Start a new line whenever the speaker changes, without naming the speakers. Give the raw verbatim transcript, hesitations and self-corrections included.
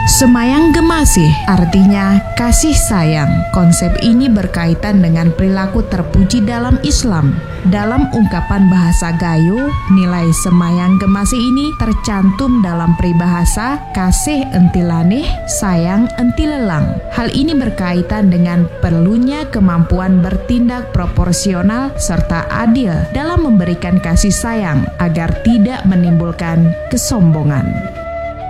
Semayang gemasih artinya kasih sayang. Konsep ini berkaitan dengan perilaku terpuji dalam Islam. Dalam ungkapan bahasa Gayo, nilai semayang gemasih ini tercantum dalam peribahasa kasih entilaneh, sayang entilelang. Hal ini berkaitan dengan perlunya kemampuan bertindak proporsional serta adil dalam memberikan kasih sayang agar tidak menimbulkan kesombongan.